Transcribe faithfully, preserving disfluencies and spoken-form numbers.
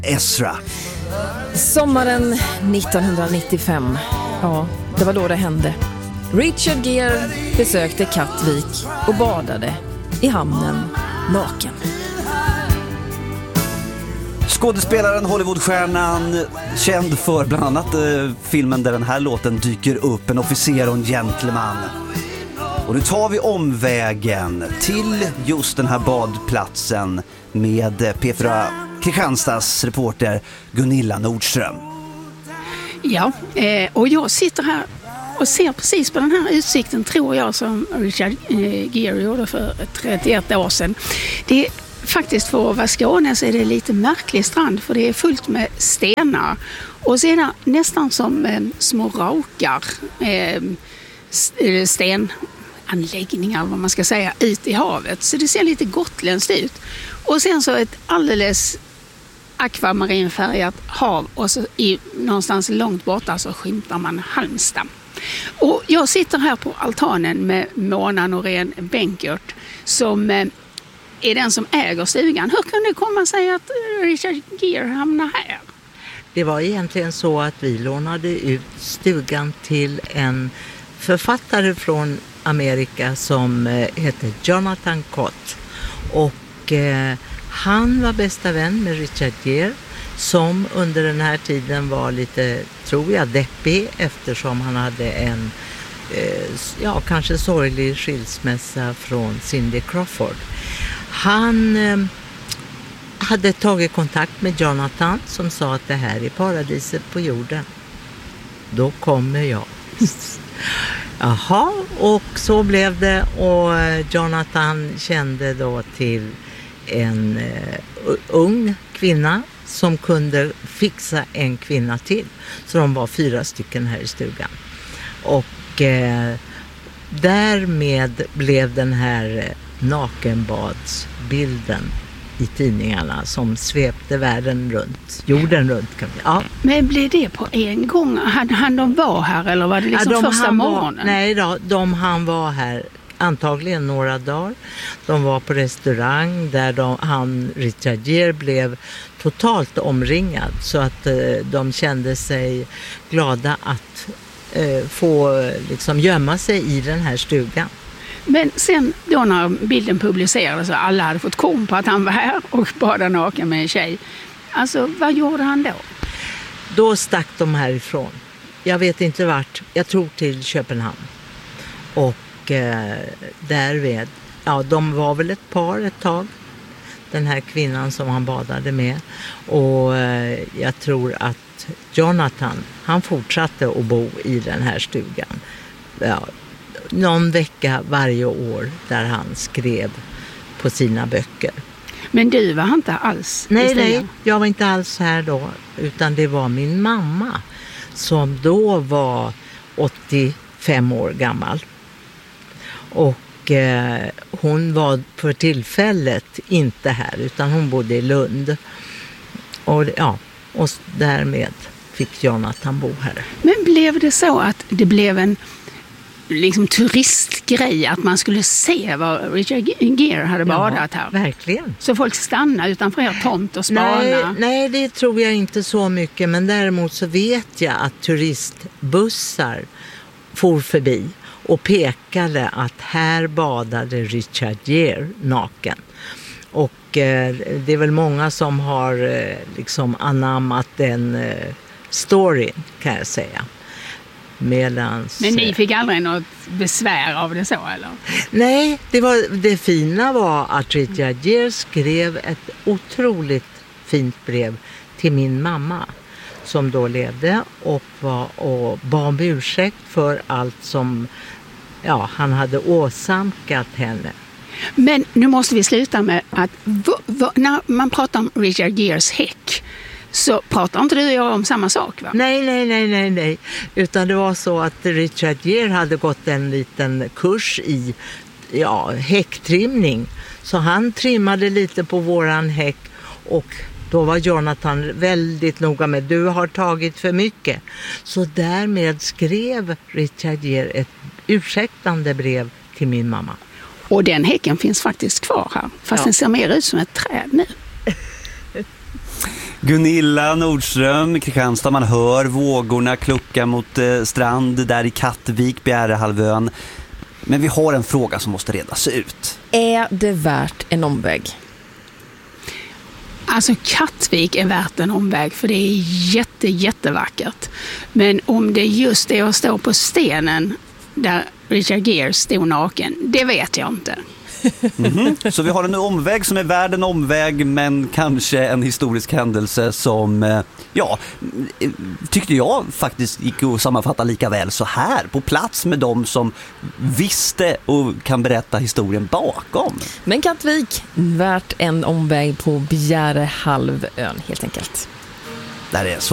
Ezra. Sommaren nittonhundranittiofem, ja, det var då det hände. Richard Gere besökte Kattvik och badade i hamnen naken. Skådespelaren, Hollywoodstjärnan, känd för bland annat eh, filmen där den här låten dyker upp, En officer och en gentleman. Och nu tar vi omvägen till just den här badplatsen med P fyra Kristianstads reporter Gunilla Nordström. Ja, eh, och jag sitter här och ser precis på den här utsikten, tror jag, som Richard eh, Gere gjorde för trettioett år sedan. Det är faktiskt, för att vara Skåne så är det lite märklig strand, för det är fullt med stenar. Och sedan nästan som eh, små raukar, eh, stenanläggningar, vad man ska säga, ut i havet. Så det ser lite gotländskt ut. Och sen så ett alldeles akvamarinfärgat hav, och så i, någonstans långt borta så skymtar man Halmstad. Och jag sitter här på altanen med Mona Norén Bänkert, som eh, är den som äger stugan. Hur kunde det komma sig att Richard Gere hamnar här? Det var egentligen så att vi lånade ut stugan till en författare från Amerika som eh, heter Jonathan Cott. Och eh, han var bästa vän med Richard Gere, som under den här tiden var lite, tror jag, deppig, eftersom han hade en eh, ja, kanske sorglig skilsmässa från Cindy Crawford. Han eh, hade tagit kontakt med Jonathan, som sa att det här är paradiset på jorden. Då kommer jag. Jaha, och så blev det, och Jonathan kände då till en uh, ung kvinna som kunde fixa en kvinna till. Så de var fyra stycken här i stugan. Och uh, därmed blev den här nakenbadsbilden i tidningarna som svepte världen runt, jorden runt. Kan vi, ja. Men blev det på en gång? Hade han de var här, eller var det liksom ja, de första morgonen? Var, nej då, de han var här antagligen några dagar. De var på restaurang där de, han, Richard Gere, blev totalt omringad, så att eh, de kände sig glada att eh, få liksom gömma sig i den här stugan. Men sen då när bilden publicerades och alla hade fått kom på att han var här och badade naken med en tjej, alltså vad gjorde han då? Då stack de härifrån. Jag vet inte vart, jag tror till Köpenhamn. Och eh, därvid, ja, de var väl ett par ett tag, den här kvinnan som han badade med. Och eh, jag tror att Jonathan, han fortsatte att bo i den här stugan. Ja, någon vecka varje år där han skrev på sina böcker. Men du var inte alls nej, i stugan? Nej, jag var inte alls här då, utan det var min mamma som då var åttiofem år gammal. Och eh, hon var för tillfället inte här, utan hon bodde i Lund. Och ja, och därmed fick Jonathan bo här. Men blev det så att det blev en liksom turistgrej, att man skulle se vad Richard Gere hade badat här? Ja, verkligen. Så folk stannar utanför er tomt och spana? Nej, nej, det tror jag inte så mycket, men däremot så vet jag att turistbussar for förbi och pekade att här badade Richard Gere naken. Och eh, det är väl många som har eh, liksom anammat den eh, storyn, kan jag säga. Medans, men ni fick aldrig något besvär av det så, eller? Nej, det, var, det fina var att Richard Gere skrev ett otroligt fint brev till min mamma, som då levde, och, var, och bad om ursäkt för allt som ja, han hade åsamkat henne. Men nu måste vi sluta med att v- v- när man pratar om Richard Geres häck, så pratar inte du och jag om samma sak, va? Nej, nej, nej, nej, nej. Utan det var så att Richard Gere hade gått en liten kurs i ja, häcktrimning. Så han trimmade lite på våran häck, och då var Jonathan väldigt noga med, du har tagit för mycket. Så därmed skrev Richard Gere ett ursäktande brev till min mamma. Och den häcken finns faktiskt kvar här, fast ja. Den ser mer ut som ett träd nu. Gunilla Nordström, Kristianstad, man hör vågorna klucka mot eh, strand där i Kattvik, Bjärehalvön. Men vi har en fråga som måste redas ut. Är det värt en omväg? Alltså Kattvik är värt en omväg för det är jätte, jättevackert. Men om det just är att stå på stenen där Richard Gere stod naken, det vet jag inte. Mm-hmm. Så vi har en omväg som är värd en omväg, men kanske en historisk händelse som, ja, tyckte jag faktiskt gick att sammanfatta lika väl så här, på plats med dem som visste och kan berätta historien bakom. Men Kattvik, värt en omväg på Bjärehalvön helt enkelt. Där är så.